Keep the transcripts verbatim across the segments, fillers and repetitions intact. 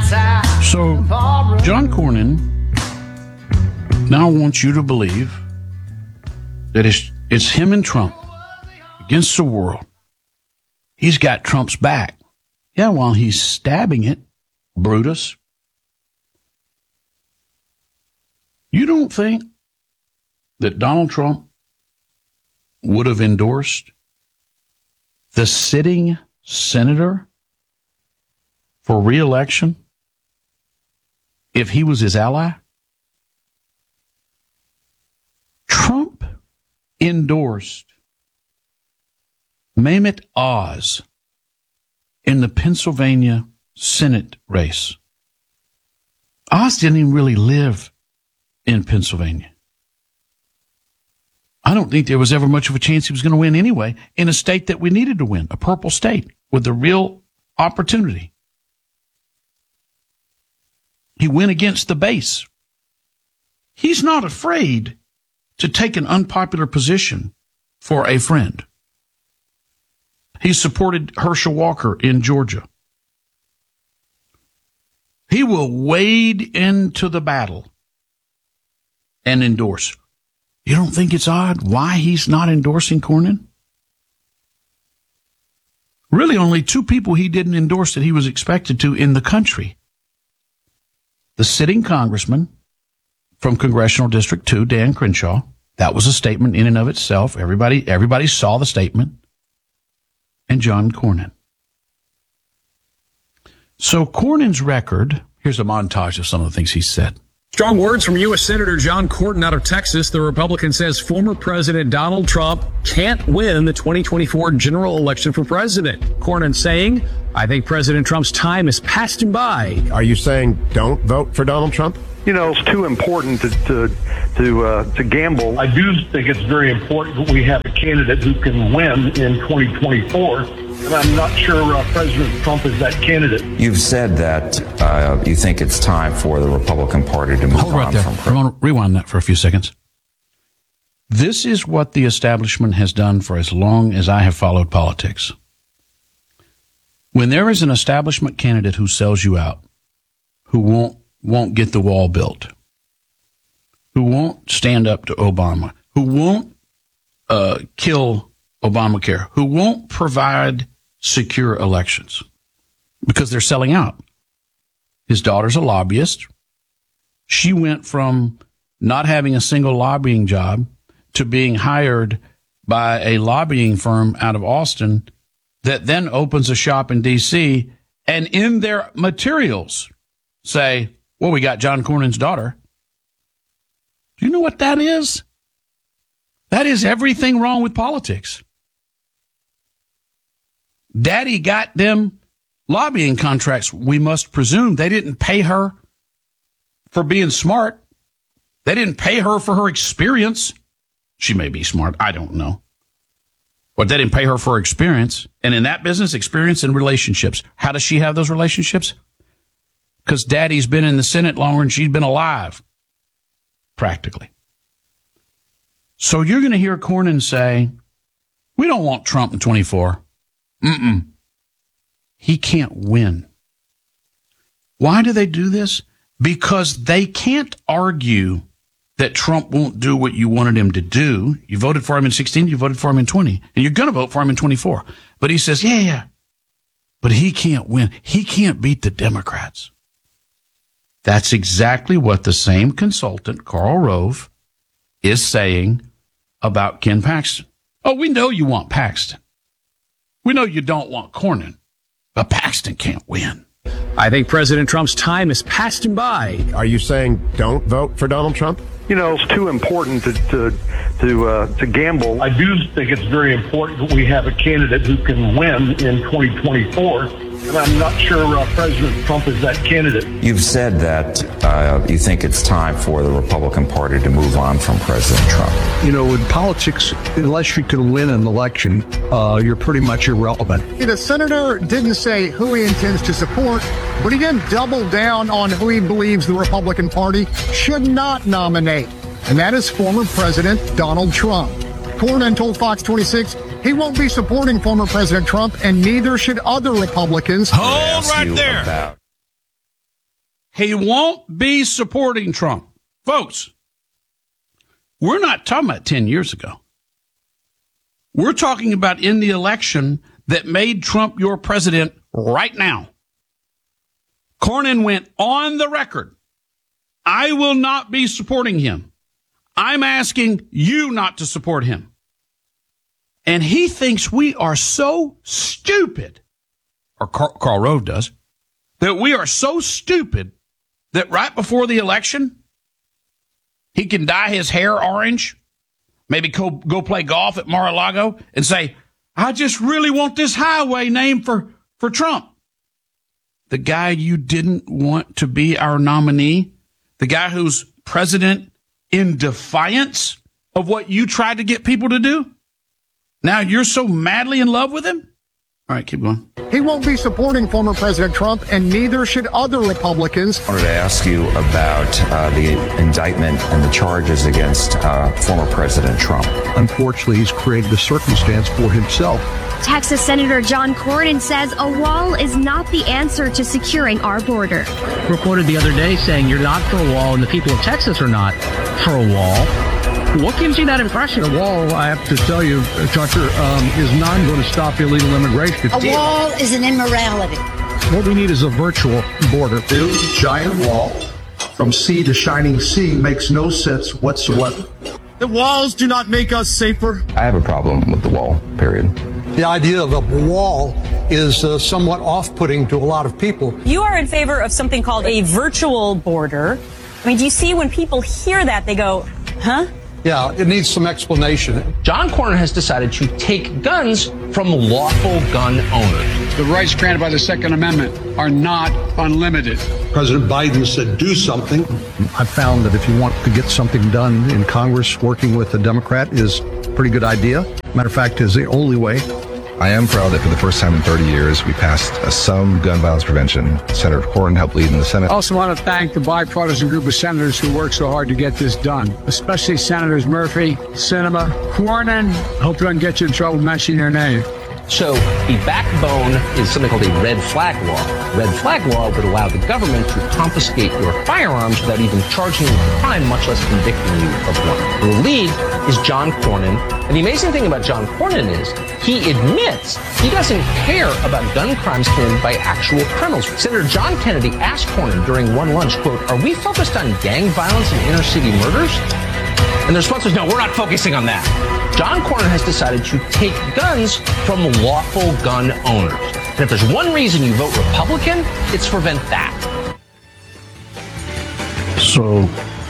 So, John Cornyn now wants you to believe that it's, it's him and Trump against the world. He's got Trump's back. Yeah, while he's stabbing it, Brutus. You don't think that Donald Trump would have endorsed the sitting senator for re-election if he was his ally? Trump endorsed Mehmet Oz in the Pennsylvania Senate race. Oz didn't even really live in Pennsylvania. I don't think there was ever much of a chance he was going to win anyway in a state that we needed to win, a purple state with a real opportunity. He went against the base. He's not afraid to take an unpopular position for a friend. He supported Herschel Walker in Georgia. He will wade into the battle and endorse. You don't think it's odd why he's not endorsing Cornyn? Really, only two people he didn't endorse that he was expected to in the country. The sitting congressman from Congressional District two, Dan Crenshaw. That was a statement in and of itself. Everybody, everybody saw the statement. And John Cornyn. So Cornyn's record, here's a montage of some of the things he said. Strong words from U S Senator John Cornyn out of Texas. The Republican says former President Donald Trump can't win the twenty twenty-four general election for president. Cornyn saying, I think President Trump's time has passed him by. Are you saying don't vote for Donald Trump? You know, it's too important to to to, uh, to gamble. I do think it's very important that we have a candidate who can win in twenty twenty-four. And I'm not sure uh, President Trump is that candidate. You've said that uh, you think it's time for the Republican Party to move Hold right on there. from. I want to rewind that for a few seconds. This is what the establishment has done for as long as I have followed politics. When there is an establishment candidate who sells you out, who won't won't get the wall built, who won't stand up to Obama, who won't uh, kill Obamacare, who won't provide secure elections because they're selling out. His daughter's a lobbyist. She went from not having a single lobbying job to being hired by a lobbying firm out of Austin that then opens a shop in D C and in their materials say, well, we got John Cornyn's daughter. Do you know what that is? That is everything wrong with politics. Daddy got them lobbying contracts, we must presume. They didn't pay her for being smart. They didn't pay her for her experience. She may be smart. I don't know. But they didn't pay her for her experience. And in that business, experience and relationships. How does she have those relationships? Because Daddy's been in the Senate longer than she's been alive. Practically. So you're going to hear Cornyn say, we don't want Trump in twenty-four. Mm-mm. He can't win. Why do they do this? Because they can't argue that Trump won't do what you wanted him to do. You voted for him in sixteen, you voted for him in twenty, and you're going to vote for him in twenty-four. But he says, yeah, yeah, but he can't win. He can't beat the Democrats. That's exactly what the same consultant, Karl Rove, is saying about Ken Paxton. Oh, we know you want Paxton. We know you don't want Cornyn, but Paxton can't win. I think President Trump's time has passed him by. Are you saying don't vote for Donald Trump? You know, it's too important to to to, uh, to gamble. I do think it's very important that we have a candidate who can win in twenty twenty-four. And I'm not sure uh, President Trump is that candidate. You've said that uh, you think it's time for the Republican Party to move on from President Trump. You know, in politics, unless you can win an election, uh, you're pretty much irrelevant. The senator didn't say who he intends to support, but he didn't double down on who he believes the Republican Party should not nominate, and that is former President Donald Trump. Cornyn told Fox twenty-six he won't be supporting former President Trump, and neither should other Republicans. Hold right there. About- He won't be supporting Trump. Folks, we're not talking about ten years ago. We're talking about in the election that made Trump your president right now. Cornyn went on the record. I will not be supporting him. I'm asking you not to support him. And he thinks we are so stupid, or Karl, Karl Rove does, that we are so stupid that right before the election, he can dye his hair orange, maybe go, go play golf at Mar-a-Lago and say, I just really want this highway named for, for Trump. The guy you didn't want to be our nominee, the guy who's president in defiance of what you tried to get people to do. Now you're so madly in love with him? All right, keep going. He won't be supporting former President Trump, and neither should other Republicans. I wanted to ask you about uh, the indictment and the charges against uh, former President Trump. Unfortunately, he's created a circumstance for himself. Texas Senator John Cornyn says a wall is not the answer to securing our border. Reported the other day saying you're not for a wall and the people of Texas are not for a wall. What gives you that impression? The wall, I have to tell you, Tucker, um, is not going to stop illegal immigration. A wall is an immorality. What we need is a virtual border. Build a giant wall from sea to shining sea makes no sense whatsoever. The walls do not make us safer. I have a problem with the wall, period. The idea of a wall is uh, somewhat off-putting to a lot of people. You are in favor of something called a virtual border. I mean, do you see when people hear that, they go, huh? Yeah, it needs some explanation. John Cornyn has decided to take guns from lawful gun owners. The rights granted by the Second Amendment are not unlimited. President Biden said do something. I found that if you want to get something done in Congress, working with a Democrat is a pretty good idea. Matter of fact, is the only way. I am proud that for the first time in thirty years, we passed a some gun violence prevention. Senator Cornyn helped lead in the Senate. I also want to thank the bipartisan group of senators who worked so hard to get this done, especially Senators Murphy, Sinema, Cornyn. Hope I don't get you in trouble mentioning your name. So the backbone is something called a red flag law. Red flag law would allow the government to confiscate your firearms without even charging you with a crime, much less convicting you of one. The lead is John Cornyn. And the amazing thing about John Cornyn is he admits he doesn't care about gun crimes committed by actual criminals. Senator John Kennedy asked Cornyn during one lunch, quote, are we focused on gang violence and inner city murders? And the response was, no, we're not focusing on that. John Cornyn has decided to take guns from lawful gun owners. And if there's one reason you vote Republican, it's to prevent that. So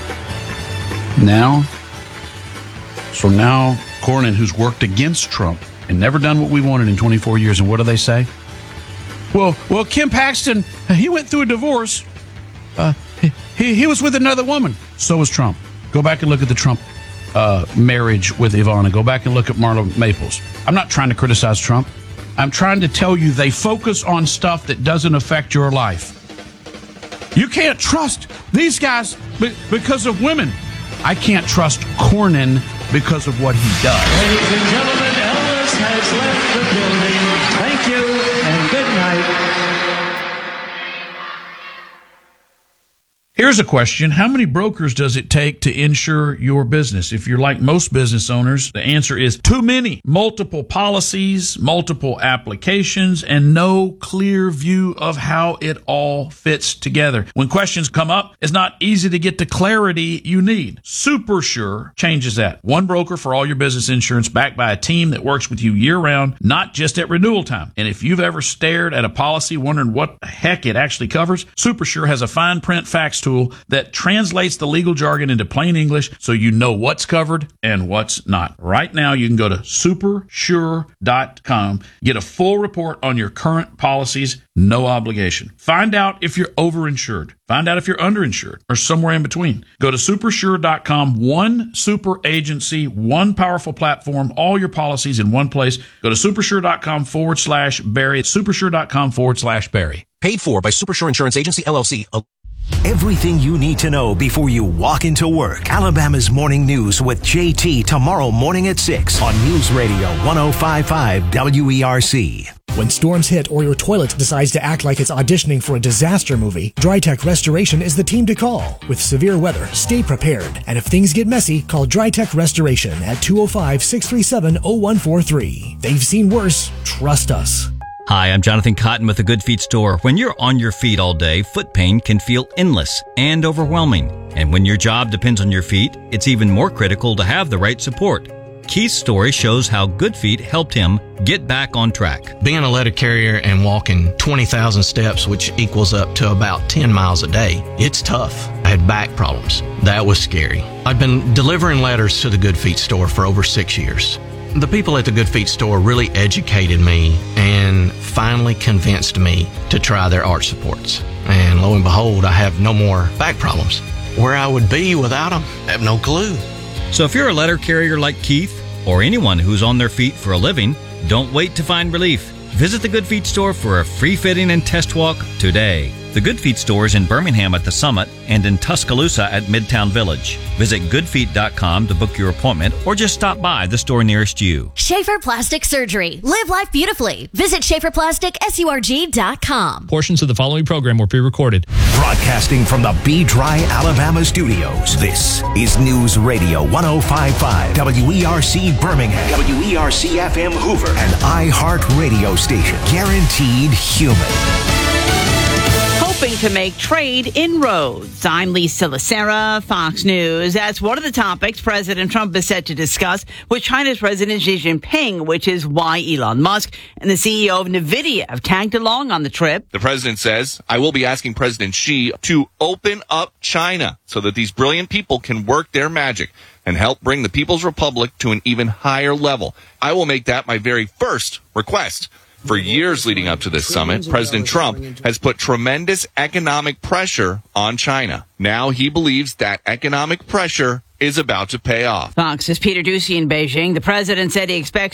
now, so now Cornyn, who's worked against Trump and never done what we wanted in twenty-four years, and what do they say? Well, well, Ken Paxton, he went through a divorce. Uh, he, he was with another woman. So was Trump. Go back and look at the Trump uh, marriage with Ivana. Go back and look at Marla Maples. I'm not trying to criticize Trump. I'm trying to tell you they focus on stuff that doesn't affect your life. You can't trust these guys because of women. I can't trust Cornyn because of what he does. Ladies and gentlemen, Elvis has left the building. Thank you and good night. Here's a question. How many brokers does it take to insure your business? If you're like most business owners, the answer is too many. Multiple policies, multiple applications, and no clear view of how it all fits together. When questions come up, it's not easy to get the clarity you need. SuperSure changes that. One broker for all your business insurance, backed by a team that works with you year-round, not just at renewal time. And if you've ever stared at a policy wondering what the heck it actually covers, SuperSure has a fine print fax tool that translates the legal jargon into plain English so you know what's covered and what's not. Right now, you can go to super sure dot com, get a full report on your current policies, no obligation. Find out if you're overinsured. Find out if you're underinsured or somewhere in between. Go to super sure dot com, one super agency, one powerful platform, all your policies in one place. Go to supersure.com forward slash Barry. supersure.com forward slash Barry. Paid for by SuperSure Insurance Agency, L L C. Everything you need to know before you walk into work. Alabama's Morning News with J T tomorrow morning at six on News Radio one oh five point five W E R C. When storms hit or your toilet decides to act like it's auditioning for a disaster movie, DryTech Restoration is the team to call. With severe weather, stay prepared. And if things get messy, call DryTech Restoration at two oh five, six three seven, oh one four three. They've seen worse. Trust us. Hi, I'm Jonathan Cotton with the Good Feet Store. When you're on your feet all day, foot pain can feel endless and overwhelming. And when your job depends on your feet, it's even more critical to have the right support. Keith's story shows how Good Feet helped him get back on track. Being a letter carrier and walking twenty thousand steps, which equals up to about ten miles a day, it's tough. I had back problems. That was scary. I'd been delivering letters to the Good Feet Store for over six years. The people at the Good Feet Store really educated me and finally convinced me to try their arch supports. And lo and behold, I have no more back problems. Where I would be without them, I have no clue. So if you're a letter carrier like Keith, or anyone who's on their feet for a living, don't wait to find relief. Visit the Good Feet Store for a free fitting and test walk today. The Good Feet Store is in Birmingham at the Summit and in Tuscaloosa at Midtown Village. Visit good feet dot com to book your appointment or just stop by the store nearest you. Schaefer Plastic Surgery. Live life beautifully. Visit Schaefer Plastic Surg dot com. Portions of the following program were pre-recorded. Broadcasting from the Be Dry, Alabama studios, this is News Radio one oh five point five W E R C Birmingham, W E R C F M Hoover, and iHeart Radio station. Guaranteed human. Hoping to make trade inroads. I'm Lisa Lacera, Fox News. That's one of the topics President Trump is set to discuss with China's President Xi Jinping, which is why Elon Musk and the C E O of NVIDIA have tagged along on the trip. The president says, I will be asking President Xi to open up China so that these brilliant people can work their magic and help bring the People's Republic to an even higher level. I will make that my very first request. For years leading up to this summit, President Trump has put tremendous economic pressure on China. Now he believes that economic pressure is about to pay off. Fox's Peter Doocy in Beijing. The president said he expects